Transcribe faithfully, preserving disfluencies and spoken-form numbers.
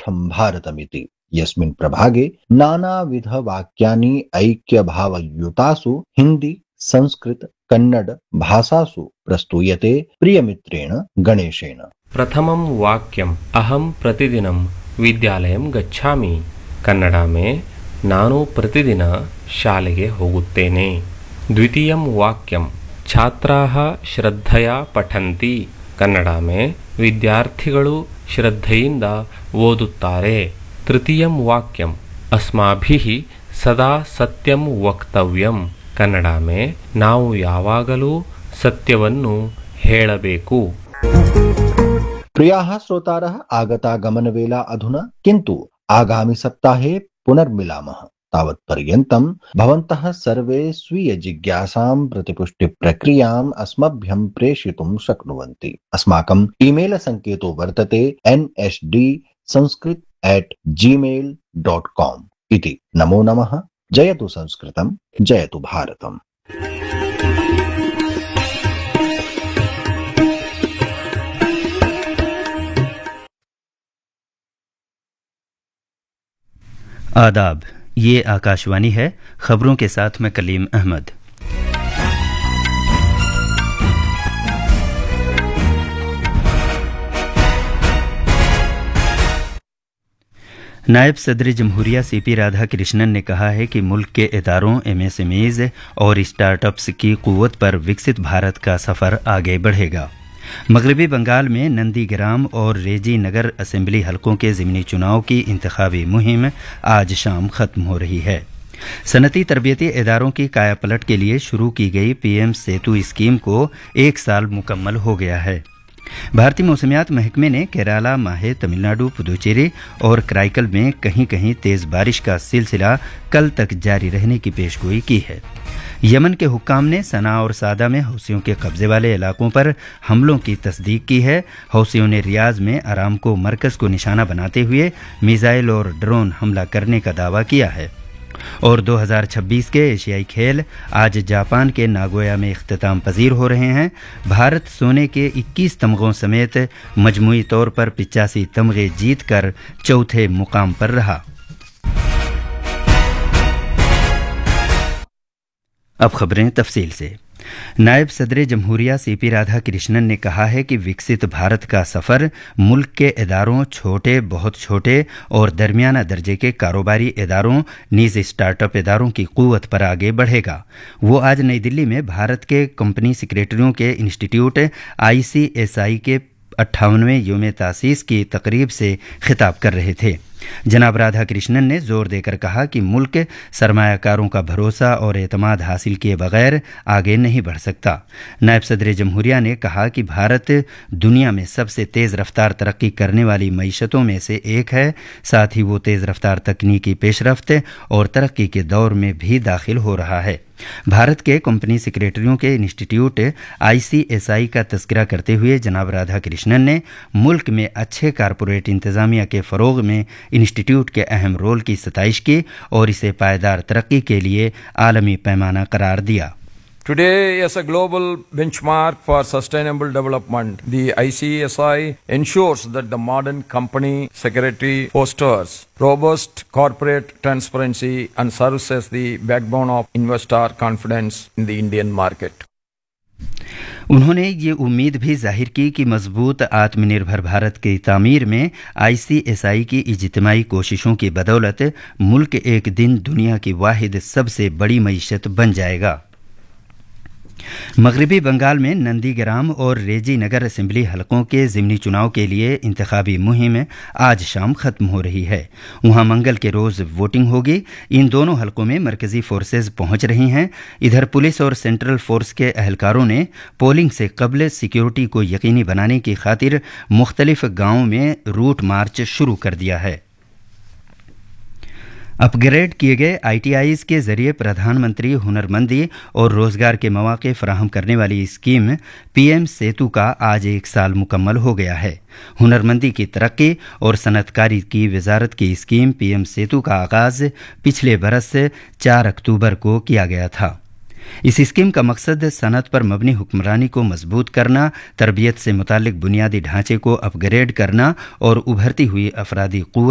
इत्थं भारतमिति यस्मिन् प्रभागे नानाविध वाक्यानि ऐक्यभावयुतासु हिंदी संस्कृत कन्नड भाषासु प्रस्तूयते प्रियमित्रेण गणेशेन। प्रथमं वाक्यम् अहं प्रतिदिनं विद्यालयं गच्छामि। ಕನ್ನಡ में ನಾನು ಪ್ರತಿದಿನ ಶಾಲೆಗೆ ಹೋಗುತ್ತೇನೆ. ದ್ವಿತೀಯಂ ವಾಕ್ಯಂ ಛಾತ್ರಾಃ ಶ್ರದ್ಧಯಾ ಪಠಂತಿ. ಕನ್ನಡ में ವಿದ್ಯಾರ್ಥಿಗಳು ಶ್ರದ್ಧೆಯಿಂದ ಓದುತ್ತಾರೆ. ತೃತೀಯಂ ವಾಕ್ಯಂ ಅಸ್ಮಾಭಿಃ ಸದಾ ಸತ್ಯಂ ವಕ್ತವ್ಯಂ. ಕನ್ನಡ में ನಾವು ಯಾವಾಗಲೂ ಸತ್ಯವನ್ನು ಹೇಳಬೇಕು. प्रियाः श्रोतारः आगतागमनवेला अधुना, किन्तु आगामि सप्ताहे पुनर्मिलामः। तावत्पर्यन्तं भवन्तः सर्वे स्वीय जिज्ञासां प्रतिपुष्टि प्रक्रियाम् अस्मभ्यं प्रेषयितुं शक्नुवन्ति। अस्माकं ईमेल संकेतो वर्तते N S D Sanskrit at Gmail dot com इति। नमो नमः। जयतु संस्कृतं, जयतु भारतम्। आदाब, ये आकाशवाणी है। खबरों के साथ मैं कलीम अहमद। नायब सदर जमहूरिया सी पी राधा कृष्णन ने कहा है कि मुल्क के इदारों, एम एस एम ईज और स्टार्टअप्स की कुव्वत पर विकसित भारत का सफ़र आगे बढ़ेगा। मगरबी बंगाल में नंदीग्राम और रेजी नगर असेंबली हलकों के ज़िमनी चुनाव की इंतखाबी मुहिम आज शाम ख़त्म हो रही है। सनती तरबियती इदारों की कायापलट के लिए शुरू की गई पीएम सेतु स्कीम को एक साल मुकम्मल हो गया है। भारतीय मौसमियात महकमे ने केरला, माहे, तमिलनाडु, पुदुचेरी और कराईकल में कहीं कहीं तेज़ बारिश का सिलसिला कल तक जारी रहने की पेशगोई की है। यमन के हुक्काम ने सना और सादा में हौसियों के कब्जे वाले इलाकों पर हमलों की तस्दीक की है। हौसियों ने रियाज में अरामको मरकज़ को निशाना बनाते हुए मिसाइल और ड्रोन हमला करने का दावा किया है। और दो हज़ार छब्बीस के एशियाई खेल आज जापान के नागोया में इख्तिताम पजीर हो रहे हैं। भारत सोने के इक्कीस तमगों समेत मजमूई तौर पर पिचासी तमगे जीत कर चौथे मुकाम पर रहा। अब खबरें तफसील से। नायब सदर जमहूरिया सी पी राधा कृष्णन ने कहा है कि विकसित भारत का सफ़र मुल्क के इदारों, छोटे, बहुत छोटे और दरमियाना दर्जे के कारोबारी इदारों, नीज स्टार्टअप इदारों की क़ुव्वत पर आगे बढ़ेगा। वो आज नई दिल्ली में भारत के कंपनी सेक्रेटरियों के institute I C S I के अट्ठावनवें योम तासीस की तकरीब से खिताब कर रहे थे। जनाब राधा कृष्णन ने जोर देकर कहा कि मुल्क सरमायाकारों का भरोसा और एतमाद हासिल किए बगैर आगे नहीं बढ़ सकता। नायब सदर जमहूरिया ने कहा कि भारत दुनिया में सबसे तेज़ रफ्तार तरक्की करने वाली मईशतों में से एक है। साथ ही वो तेज़ रफ्तार तकनीकी पेशरफ्त और तरक्की के दौर में भी दाखिल हो रहा है। भारत के कंपनी सेक्रेटरियों के institute I C S I का तस्करा करते हुए जनाब राधा कृष्णन ने मुल्क में अच्छे कारपोरेट इंतज़ामिया के फ़रोग़ में इंस्टीट्यूट के अहम रोल की सताइश की और इसे पायदार तरक्की के लिए आलमी पैमाना करार दिया। Today, as a global benchmark for sustainable development, the I C S I ensures that the modern company secretary fosters robust corporate transparency and serves as the backbone of investor confidence in the Indian market. उन्होंने ये उम्मीद भी जाहिर की कि मजबूत आत्मनिर्भर भारत की तामीर में आई सी एस आई की इज्तिमाई कोशिशों की बदौलत मुल्क एक दिन दुनिया की वाहिद सबसे बड़ी मईशत बन जाएगा। मगरबी बंगाल में नंदीग्राम और रेजी नगर असेंबली हलकों के ज़िमनी चुनाव के लिए इंतखाबी मुहिम आज शाम ख़त्म हो रही है। वहां मंगल के रोज़ वोटिंग होगी। इन दोनों हलकों में मरकज़ी फोर्सेज पहुंच रही हैं। इधर पुलिस और सेंट्रल फोर्स के अहलकारों ने पोलिंग से कबल सिक्योरिटी को यकीनी बनाने की खातिर मुख्तलिफ गाँवों में रूट मार्च शुरू कर दिया है। अपग्रेड किए गए आई टी आईज़ के जरिए प्रधानमंत्री हुनरमंदी और रोज़गार के मौके फराहम करने वाली स्कीम पीएम सेतु का आज एक साल मुकम्मल हो गया है। हुनरमंदी की तरक्की और सनतकारी की वजारत की स्कीम पीएम सेतु का आगाज़ पिछले बरस चार अक्टूबर को किया गया था। इस स्कीम का मकसद सनत पर मबनी हुक्मरानी को मजबूत करना, तरबियत से मुतालिक बुनियादी ढांचे को अपग्रेड करना और उभरती हुई अफरादी क़ुव्वत